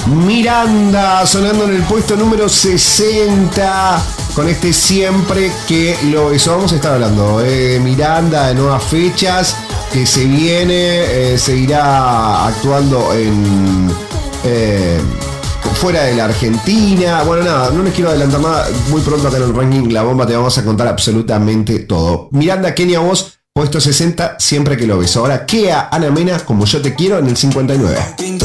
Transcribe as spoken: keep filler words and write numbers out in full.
Miranda sonando en el puesto número sesenta con este Siempre que lo besó. Vamos a estar hablando de Miranda, de nuevas fechas que se viene, eh, seguirá actuando en eh, fuera de la Argentina. Bueno, nada, no les quiero adelantar nada. Muy pronto acá en el ranking La Bomba te vamos a contar absolutamente todo. Miranda, Kenia Voz, puesto sesenta, Siempre que lo beso. Ahora Kea, Ana Mena, Como yo te quiero, en el cincuenta y nueve.